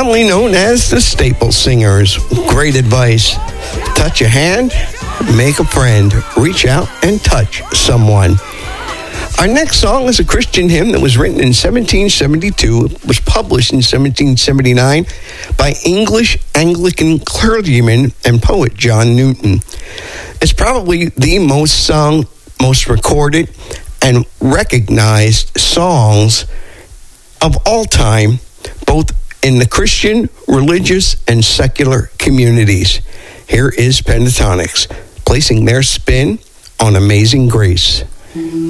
commonly known as the Staple Singers. Great advice. Touch a hand, make a friend, reach out and touch someone. Our next song is a Christian hymn that was written in 1772, was published in 1779 by English Anglican clergyman and poet John Newton. It's probably the most sung, most recorded, and recognized songs of all time, both in the Christian, religious, and secular communities. Here is Pentatonix, placing their spin on Amazing Grace.